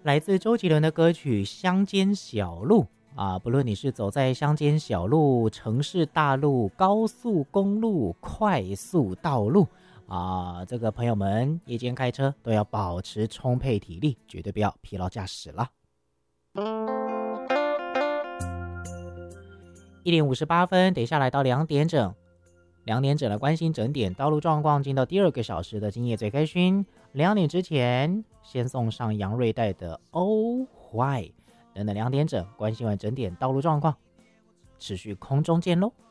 来自周杰伦的歌曲《乡间小路》啊，不论你是走在乡间小路、城市大路、高速公路、快速道路啊，这个朋友们夜间开车都要保持充沛体力，绝对不要疲劳驾驶了。1:58，等一下来到2点整，2点整来关心整点道路状况，进到第2个小时的今夜最开勋。2点之前，先送上杨瑞代的 Oh Why， 等等2点整关心完整点道路状况，持续空中见喽。